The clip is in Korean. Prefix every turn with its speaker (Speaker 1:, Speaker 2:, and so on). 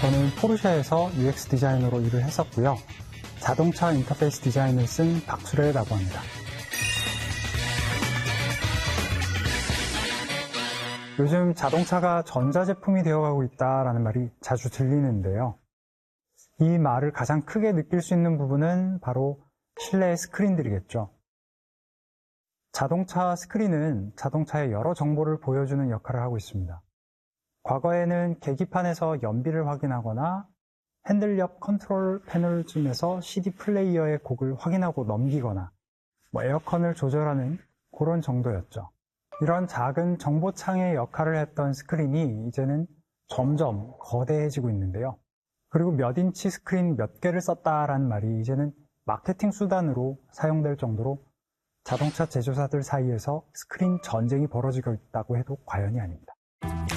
Speaker 1: 저는 포르쉐에서 UX 디자이너로 일을 했었고요. 자동차 인터페이스 디자인을 쓴 박수래라고 합니다. 요즘 자동차가 전자제품이 되어가고 있다라는 말이 자주 들리는데요. 이 말을 가장 크게 느낄 수 있는 부분은 바로 실내의 스크린들이겠죠. 자동차 스크린은 자동차의 여러 정보를 보여주는 역할을 하고 있습니다. 과거에는 계기판에서 연비를 확인하거나 핸들 옆 컨트롤 패널쯤에서 CD 플레이어의 곡을 확인하고 넘기거나 에어컨을 조절하는 그런 정도였죠. 이런 작은 정보창의 역할을 했던 스크린이 이제는 점점 거대해지고 있는데요. 그리고 몇 인치 스크린 몇 개를 썼다라는 말이 이제는 마케팅 수단으로 사용될 정도로 자동차 제조사들 사이에서 스크린 전쟁이 벌어지고 있다고 해도 과언이 아닙니다.